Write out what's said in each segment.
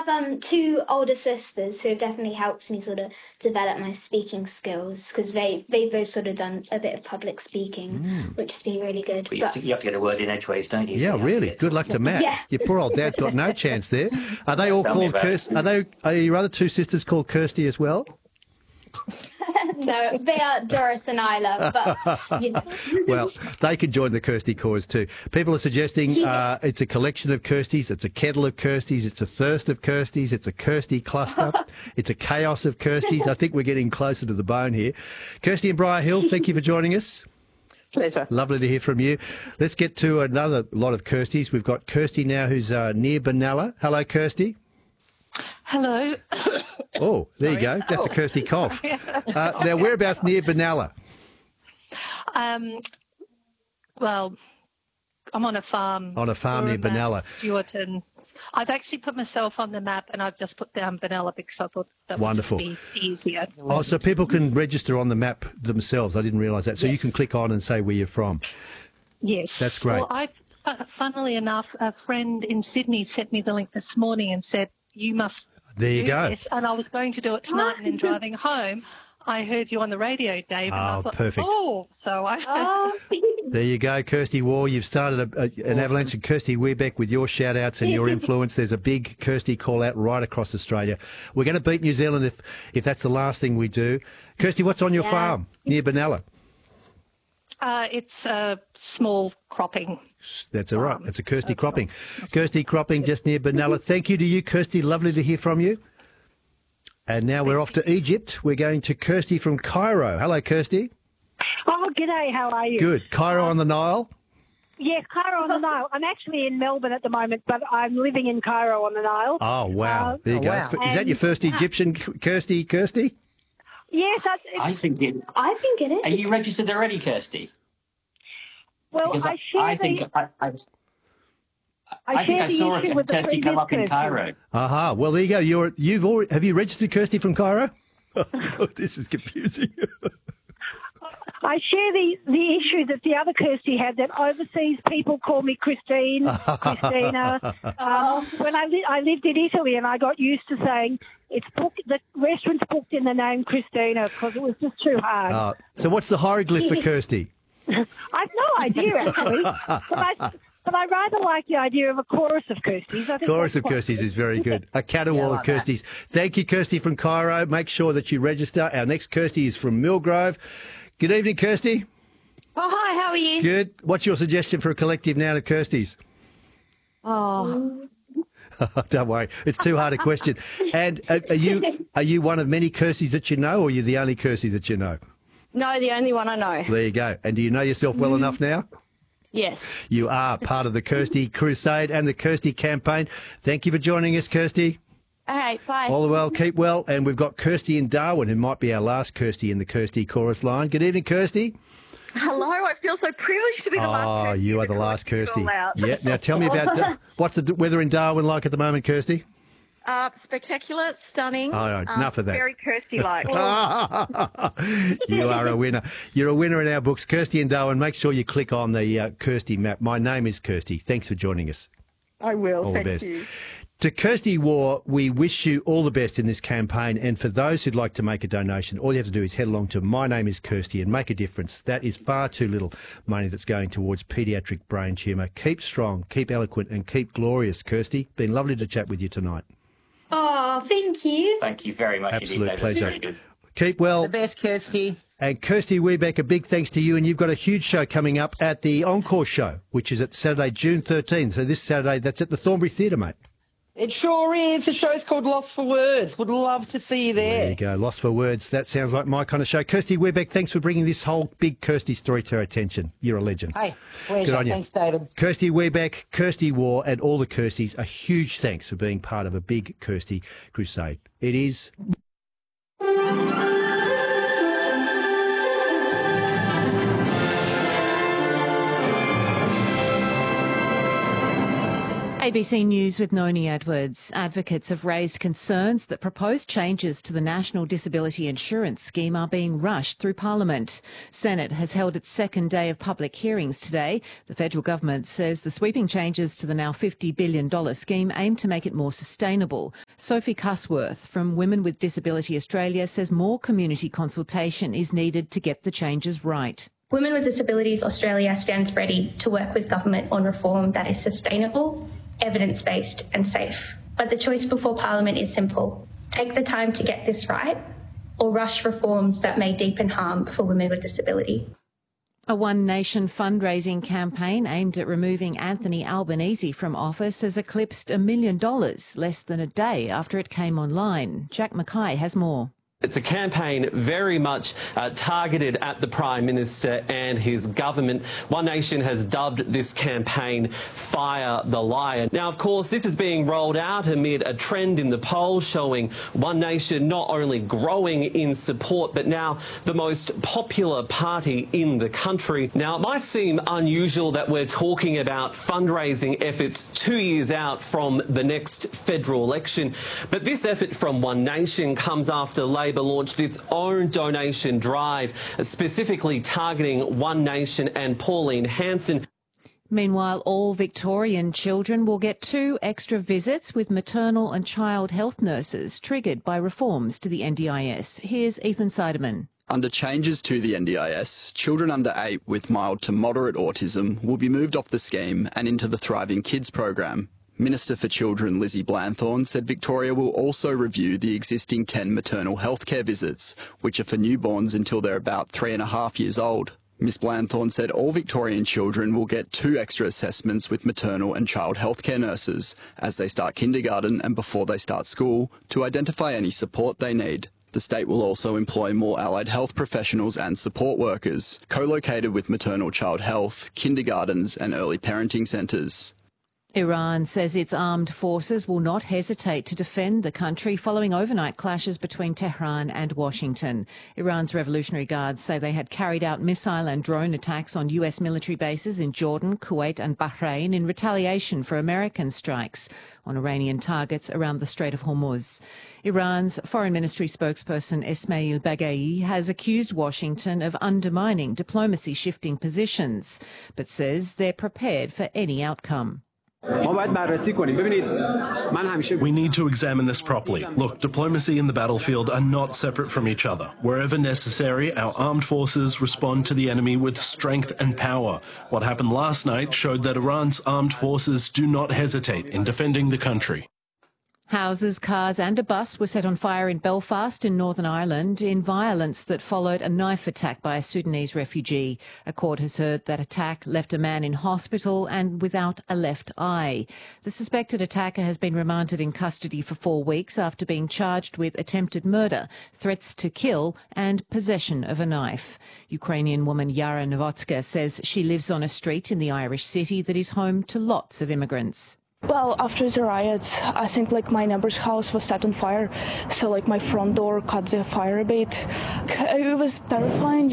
two older sisters who have definitely helped me sort of develop my speaking skills because they've both sort of done a bit of public speaking, which has been really good. But you have to get a word in edgeways, don't you? Yeah, So really. Good luck to Matt. Yeah. Your poor old dad's got no chance there. Are they all Tell me called about Kirsty? it. Are your other two sisters called Kirsty as well? No, they are Doris and Isla, but you know. Well, they can join the Kirsty cause too. People are suggesting it's a collection of Kirsties, it's a kettle of Kirsties, it's a thirst of Kirsties, it's a Kirsty cluster, it's a chaos of Kirsties. I think we're getting closer to the bone here. Kirsty and Briar Hill, thank you for joining us. Pleasure. Lovely to hear from you. Let's get to another lot of Kirsties. We've got Kirsty now who's near Benalla. Hello, Kirsty. Hello. Oh, there you go. That's a Kirsty cough. Now, whereabouts near Benalla? Well, I'm on a farm. On a farm near Benalla. Stewarton. I've actually put myself on the map and I've just put down Benalla because I thought that would just be easier. Oh, so people can register on the map themselves. I didn't realise that. So you can click on and say where you're from. Yes. That's great. Well, funnily enough, a friend in Sydney sent me the link this morning and said, you must There you do go. this. And I was going to do it tonight and then driving home, I heard you on the radio, Dave, and I thought, perfect. So I... There you go, Kirsty Waugh. You've started an avalanche of Kirsty Weirbeck with your shout-outs and your influence. There's a big Kirsty call-out right across Australia. We're going to beat New Zealand if that's the last thing we do. Kirsty, what's on your farm near Benalla? It's a small cropping. That's all right. That's a Kirsty cropping. Kirsty cropping just near Benalla. Thank you to you, Kirsty. Lovely to hear from you. And now we're off to Egypt. We're going to Kirsty from Cairo. Hello, Kirsty. Oh, g'day. How are you? Good. Cairo on the Nile? Yes, Cairo on the Nile. I'm actually in Melbourne at the moment, but I'm living in Cairo on the Nile. Oh, wow. There you go. Wow. Is that your first Egyptian, Kirsty? Yes, I think it is. Are you registered already, Kirsty? Well, Because I share I think I saw a Kirsty come up in Cairo. Aha. Well, there you go. Have you registered Kirsty from Cairo? This is confusing. I share the issue that the other Kirsty had, that overseas people call me Christine, Christina. When I lived in Italy, and I got used to saying it's booked. The restaurant's booked in the name Christina because it was just too hard. So what's the hieroglyph for Kirsty? I've no idea actually, but I rather like the idea of a chorus of Kirsties. I think Chorus of Kirsties is very good. A caterwaul of Kirsties. Thank you, Kirsty from Cairo. Make sure that you register. Our next Kirsty is from Millgrove. Good evening, Kirsty. Oh, hi, how are you? Good. What's your suggestion for a collective now to Kirsty's? Oh. Don't worry. It's too hard a question. And are you one of many Kirstys that you know, or are you the only Kirsty that you know? No, the only one I know. There you go. And do you know yourself well enough now? Yes. You are part of the Kirsty Crusade and the Kirsty campaign. Thank you for joining us, Kirsty. All right, bye. All the well, keep well. And we've got Kirsty in Darwin, who might be our last Kirsty in the Kirsty chorus line. Good evening, Kirsty. Hello, I feel so privileged to be the last Kirsty. Oh, you are the last Kirsty. Yeah. Now tell me about what's the weather in Darwin like at the moment, Kirsty? Spectacular, stunning. Oh, no, enough of that. Very Kirsty-like. You are a winner. You're a winner in our books. Kirsty in Darwin, make sure you click on the Kirsty map. My name is Kirsty. Thanks for joining us. I will, all thank the best. you. To Kirsty Waugh, we wish you all the best in this campaign. And for those who'd like to make a donation, all you have to do is head along to My Name is Kirsty and make a difference. That is far too little money that's going towards paediatric brain tumour. Keep strong, keep eloquent and keep glorious, Kirsty. Been lovely to chat with you tonight. Oh, thank you. Thank you very much. Absolute indeed, pleasure. Very good. Keep well. The best, Kirsty. And Kirsty Weirbeck, a big thanks to you. And you've got a huge show coming up at the Encore Show, which is at Saturday, June 13th. So this Saturday, that's at the Thornbury Theatre, mate. It sure is. The show's called Lost for Words. Would love to see you there. There you go. Lost for Words. That sounds like my kind of show. Kirsty Weirbeck, thanks for bringing this whole big Kirsty story to our attention. You're a legend. Hey, pleasure. Good on you. Thanks, David. Kirsty Weirbeck, Kirsty Waugh, and all the Kirsties, a huge thanks for being part of a big Kirsty crusade. It is... ABC News with Noni Edwards. Advocates have raised concerns that proposed changes to the National Disability Insurance Scheme are being rushed through Parliament. Senate has held its second day of public hearings today. The federal government says the sweeping changes to the now $50 billion scheme aim to make it more sustainable. Sophie Cusworth from Women with Disability Australia says more community consultation is needed to get the changes right. Women with Disabilities Australia stands ready to work with government on reform that is sustainable, evidence-based and safe. But the choice before Parliament is simple. Take the time to get this right or rush reforms that may deepen harm for women with disability. A One Nation fundraising campaign aimed at removing Anthony Albanese from office has eclipsed $1 million less than a day after it came online. Jack Mackay has more. It's a campaign very much targeted at the Prime Minister and his government. One Nation has dubbed this campaign Fire the Liar. Now, of course, this is being rolled out amid a trend in the polls showing One Nation not only growing in support, but now the most popular party in the country. Now, it might seem unusual that we're talking about fundraising efforts 2 years out from the next federal election, but this effort from One Nation comes after Labor launched its own donation drive, specifically targeting One Nation and Pauline Hanson. Meanwhile, all Victorian children will get 2 extra visits with maternal and child health nurses triggered by reforms to the NDIS. Here's Ethan Seidemann. Under changes to the NDIS, children under 8 with mild to moderate autism will be moved off the scheme and into the Thriving Kids program. Minister for Children Lizzie Blanthorne said Victoria will also review the existing 10 maternal healthcare visits, which are for newborns until they're about 3.5 years old. Ms Blanthorne said all Victorian children will get 2 extra assessments with maternal and child healthcare nurses as they start kindergarten and before they start school to identify any support they need. The state will also employ more allied health professionals and support workers, co-located with maternal child health, kindergartens and early parenting centres. Iran says its armed forces will not hesitate to defend the country following overnight clashes between Tehran and Washington. Iran's Revolutionary Guards say they had carried out missile and drone attacks on US military bases in Jordan, Kuwait and Bahrain in retaliation for American strikes on Iranian targets around the Strait of Hormuz. Iran's Foreign Ministry spokesperson Esmail Baghai has accused Washington of undermining diplomacy shifting positions, but says they're prepared for any outcome. We need to examine this properly. Look, diplomacy and the battlefield are not separate from each other. Wherever necessary, our armed forces respond to the enemy with strength and power. What happened last night showed that Iran's armed forces do not hesitate in defending the country. Houses, cars and a bus were set on fire in Belfast in Northern Ireland in violence that followed a knife attack by a Sudanese refugee. A court has heard that attack left a man in hospital and without a left eye. The suspected attacker has been remanded in custody for 4 weeks after being charged with attempted murder, threats to kill and possession of a knife. Ukrainian woman Yara Novotska says she lives on a street in the Irish city that is home to lots of immigrants. Well, after the riots, I think my neighbor's house was set on fire. So my front door caught the fire a bit. It was terrifying,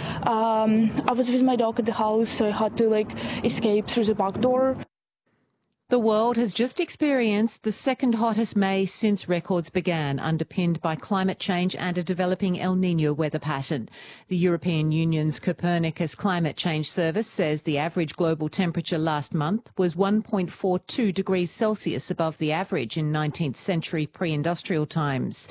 I was with my dog at the house, so I had to escape through the back door. The world has just experienced the second hottest May since records began, underpinned by climate change and a developing El Niño weather pattern. The European Union's Copernicus Climate Change Service says the average global temperature last month was 1.42 degrees Celsius above the average in 19th century pre-industrial times.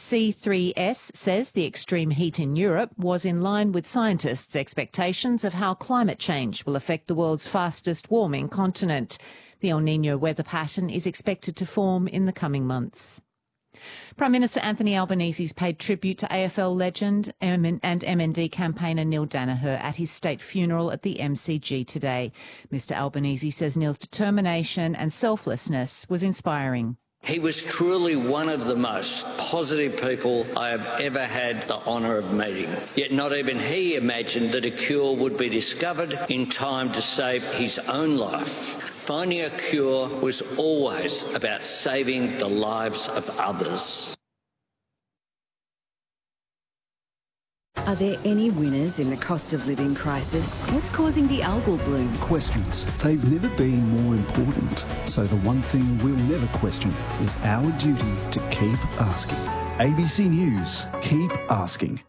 C3S says the extreme heat in Europe was in line with scientists' expectations of how climate change will affect the world's fastest warming continent. The El Niño weather pattern is expected to form in the coming months. Prime Minister Anthony Albanese's paid tribute to AFL legend and MND campaigner Neil Danaher at his state funeral at the MCG today. Mr Albanese says Neil's determination and selflessness was inspiring. He was truly one of the most positive people I have ever had the honour of meeting. Yet not even he imagined that a cure would be discovered in time to save his own life. Finding a cure was always about saving the lives of others. Are there any winners in the cost of living crisis? What's causing the algal bloom? Questions. They've never been more important. So the one thing we'll never question is our duty to keep asking. ABC News. Keep asking.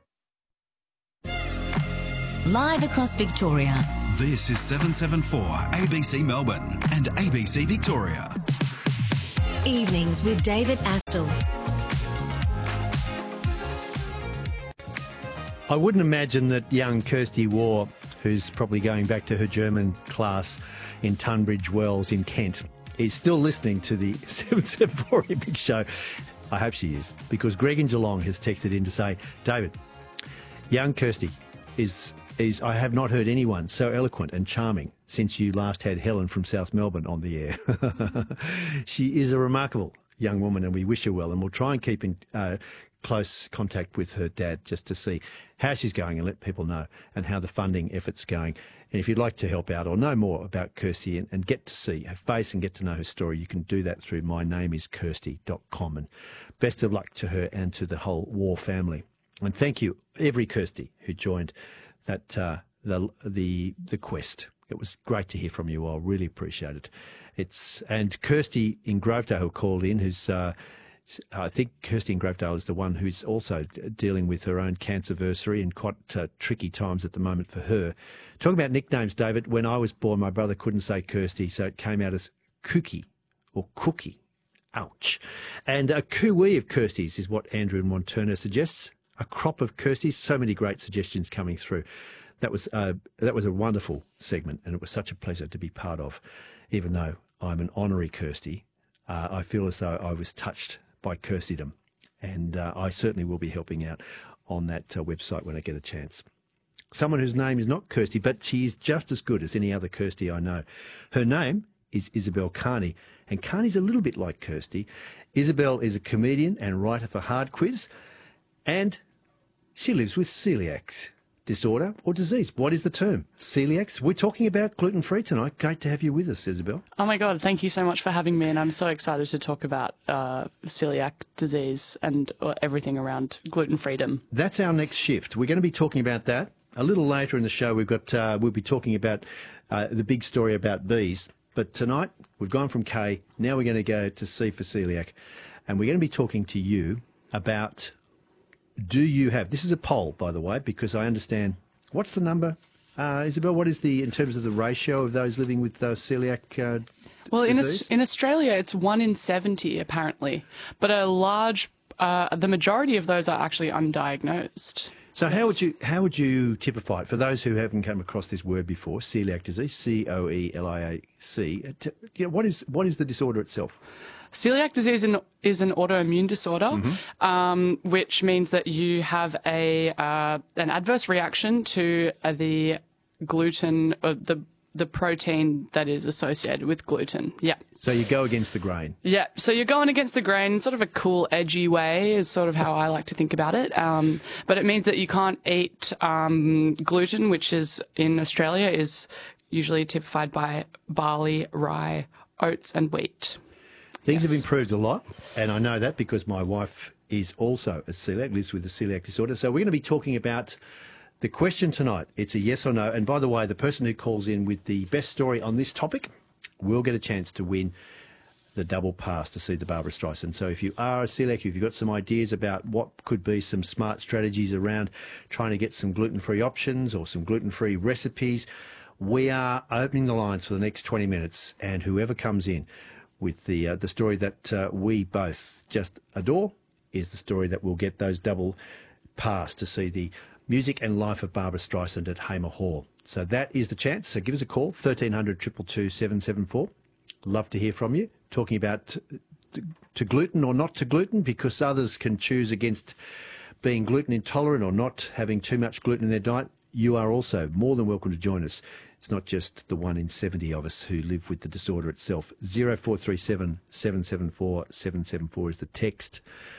Live across Victoria. This is 774 ABC Melbourne and ABC Victoria. Evenings with David Astle. I wouldn't imagine that young Kirsty Waugh, who's probably going back to her German class in Tunbridge Wells in Kent, is still listening to the 774 Big Show. I hope she is, because Greg in Geelong has texted in to say, David, young Kirsty is I have not heard anyone so eloquent and charming since you last had Helen from South Melbourne on the air. She is a remarkable young woman and we wish her well, and we'll try and keep in close contact with her dad just to see how she's going and let people know and how the funding effort's going. And if you'd like to help out or know more about Kirsty and get to see her face and get to know her story, you can do that through mynameIsKirsty.com. And best of luck to her and to the whole Waugh family. And thank you, every Kirsty who joined that the quest. It was great to hear from you all. Really appreciate it. And Kirsty in Grovedale who called in, who's I think Kirsty in Grovedale is the one who's also dealing with her own cancerversary and quite tricky times at the moment for her. Talking about nicknames, David, when I was born, my brother couldn't say Kirsty, so it came out as Cookie or Cookie. Ouch. And a cooey of Kirstys is what Andrew in Montana suggests. A crop of Kirstys. So many great suggestions coming through. That was a wonderful segment, and it was such a pleasure to be part of. Even though I'm an honorary Kirsty, I feel as though I was touched by Kirstydom, and I certainly will be helping out on that website when I get a chance. Someone whose name is not Kirsty, but she is just as good as any other Kirsty I know. Her name is Isabel Carney, and Carney's a little bit like Kirsty. Isabel is a comedian and writer for Hard Quiz, and she lives with celiac disorder or disease. What is the term? Celiac? We're talking about gluten-free tonight. Great to have you with us, Isabel. Oh my God, thank you so much for having me, and I'm so excited to talk about celiac disease and everything around gluten freedom. That's our next shift. We're going to be talking about that. A little later in the show, we'll be talking about the big story about bees. But tonight, we've gone from K, now we're going to go to C for celiac, and we're going to be talking to you about... Do you have, this is a poll, by the way, because I understand, what's the number, Isabel? What is in terms of the ratio of those living with celiac Well, disease? in Australia, it's 1 in 70, apparently. But the majority of those are actually undiagnosed. So yes. How would you typify it for those who haven't come across this word before? Celiac disease, COELIAC. What is the disorder itself? Celiac disease is an autoimmune disorder, which means that you have an adverse reaction to the gluten, the protein that is associated with gluten. Yeah. So you go against the grain. Yeah. So you're going against the grain in sort of a cool, edgy way is sort of how I like to think about it. But it means that you can't eat gluten, which is in Australia is usually typified by barley, rye, oats, and wheat. Things have improved a lot, and I know that because my wife is also a celiac, lives with a celiac disorder. So we're going to be talking about the question tonight. It's a yes or no. And by the way, the person who calls in with the best story on this topic will get a chance to win the double pass to see the Barbra Streisand. So if you are a celiac, if you've got some ideas about what could be some smart strategies around trying to get some gluten-free options or some gluten-free recipes, we are opening the lines for the next 20 minutes, and whoever comes in with the story that we both just adore is the story that will get those double pass to see the music and life of Barbra Streisand at Hamer Hall. So that is the chance. So give us a call, 1300 222 774. Love to hear from you, talking about to gluten or not to gluten, because others can choose against being gluten intolerant or not having too much gluten in their diet. You are also more than welcome to join us. It's not just the 1 in 70 of us who live with the disorder itself. 0437 774 774 is the text.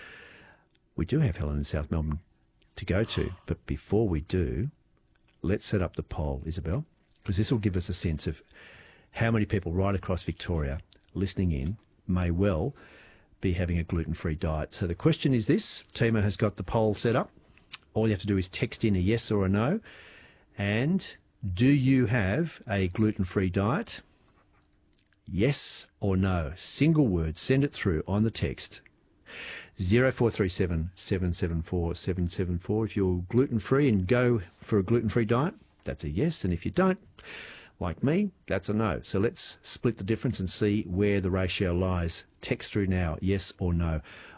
We do have Helen in South Melbourne to go to, but before we do, let's set up the poll, Isabel, because this will give us a sense of how many people right across Victoria listening in may well be having a gluten-free diet. So the question is this. Tima has got the poll set up. All you have to do is text in a yes or a no. And do you have a gluten-free diet? Yes or no. Single word. Send it through on the text. 0437 774 774. If you're gluten-free and go for a gluten-free diet, that's a yes. And if you don't, like me, that's a no. So let's split the difference and see where the ratio lies. Text through now, yes or no.